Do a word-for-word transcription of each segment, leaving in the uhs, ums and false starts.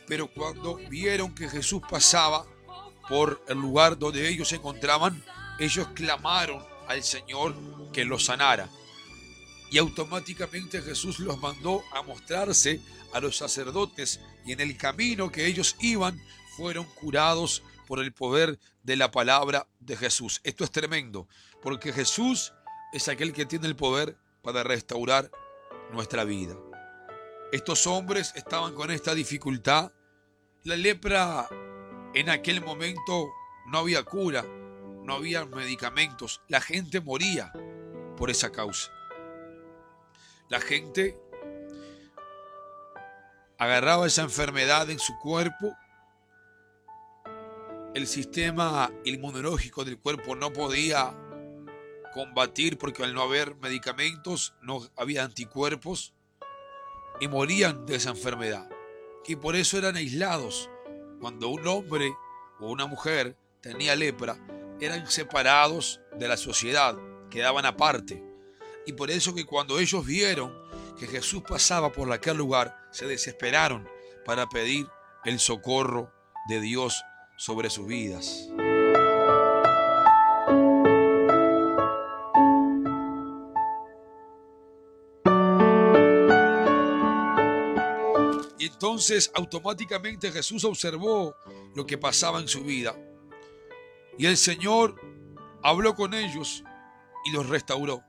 Pero cuando vieron que Jesús pasaba por el lugar donde ellos se encontraban, ellos clamaron al Señor que los sanara. Y automáticamente Jesús los mandó a mostrarse a los sacerdotes, y en el camino que ellos iban fueron curados por el poder de la palabra de Jesús. Esto es tremendo, porque Jesús es aquel que tiene el poder para restaurar nuestra vida. Estos hombres estaban con esta dificultad. La lepra, en aquel momento no había cura, no había medicamentos. La gente moría por esa causa. La gente agarraba esa enfermedad en su cuerpo. El sistema inmunológico del cuerpo no podía combatir, porque al no haber medicamentos no había anticuerpos, y morían de esa enfermedad. Y por eso eran aislados. Cuando un hombre o una mujer tenía lepra, eran separados de la sociedad, quedaban aparte. Y por eso que cuando ellos vieron que Jesús pasaba por aquel lugar, se desesperaron para pedir el socorro de Dios sobre sus vidas. Y entonces automáticamente Jesús observó lo que pasaba en su vida. Y el Señor habló con ellos y los restauró.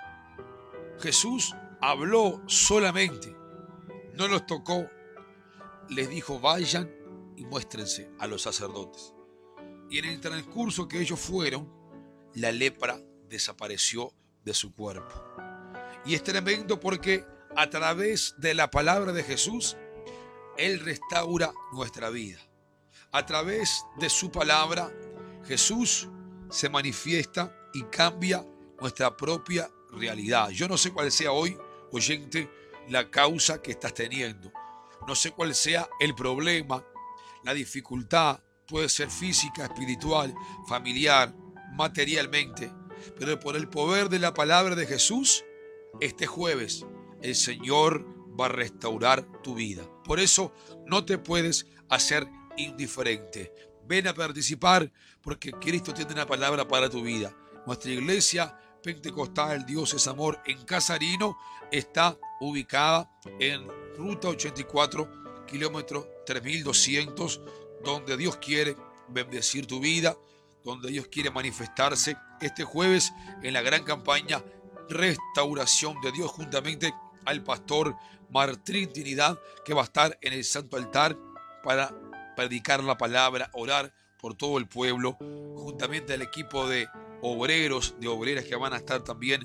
Jesús habló solamente, no los tocó. Les dijo: vayan y muéstrense a los sacerdotes. Y en el transcurso que ellos fueron, la lepra desapareció de su cuerpo. Y es tremendo porque a través de la palabra de Jesús, Él restaura nuestra vida. A través de su palabra, Jesús se manifiesta y cambia nuestra propia realidad. Yo no sé cuál sea hoy, oyente, la causa que estás teniendo. No sé cuál sea el problema, la dificultad. Puede ser física, espiritual, familiar, materialmente. Pero por el poder de la palabra de Jesús, este jueves el Señor va a restaurar tu vida. Por eso no te puedes hacer indiferente. Ven a participar, porque Cristo tiene una palabra para tu vida. Nuestra iglesia Pentecostal Dios es Amor en Casarino está ubicada en ruta ochenta y cuatro, kilómetro tres mil doscientos, donde Dios quiere bendecir tu vida, donde Dios quiere manifestarse este jueves en la gran campaña Restauración de Dios, juntamente al pastor Martín Trinidad, que va a estar en el santo altar para predicar la palabra, orar por todo el pueblo, juntamente al equipo de obreros, de obreras que van a estar también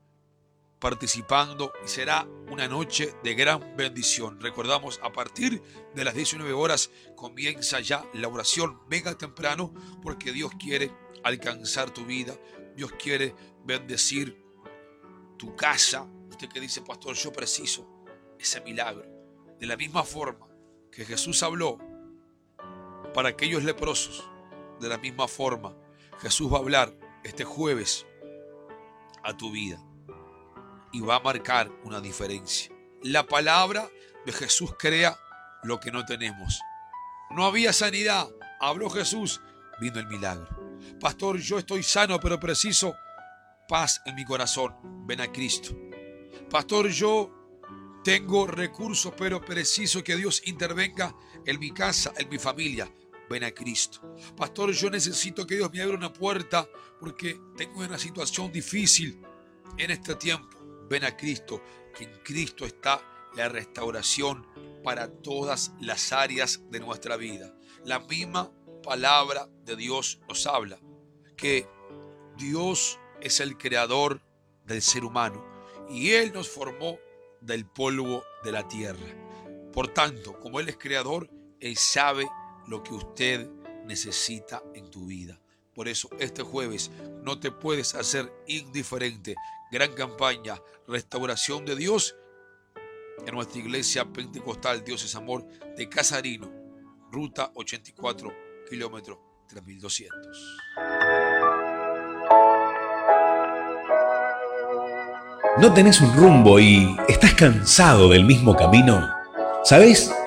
participando, y será una noche de gran bendición. Recordamos, a partir de las diecinueve horas comienza ya la oración. Venga temprano, porque Dios quiere alcanzar tu vida, Dios quiere bendecir tu casa. Usted que dice: pastor, yo preciso ese milagro. De la misma forma que Jesús habló para aquellos leprosos, de la misma forma Jesús va a hablar este jueves a tu vida y va a marcar una diferencia. La palabra de Jesús crea lo que no tenemos. No había sanidad, habló Jesús, vino el milagro. Pastor, yo estoy sano, pero preciso paz en mi corazón. Ven a Cristo. Pastor, yo tengo recursos, pero preciso que Dios intervenga en mi casa, en mi familia. Ven a Cristo. Pastor, yo necesito que Dios me abra una puerta porque tengo una situación difícil en este tiempo. Ven a Cristo, que en Cristo está la restauración para todas las áreas de nuestra vida. La misma palabra de Dios nos habla que Dios es el creador del ser humano y Él nos formó del polvo de la tierra. Por tanto, como Él es creador, Él sabe lo que usted necesita en tu vida. Por eso este jueves no te puedes hacer indiferente. Gran campaña, Restauración de Dios, en nuestra iglesia Pentecostal Dios es Amor de Casarino, ruta ochenta y cuatro, kilómetro tres mil doscientos. ¿No tenés un rumbo y estás cansado del mismo camino? ¿Sabés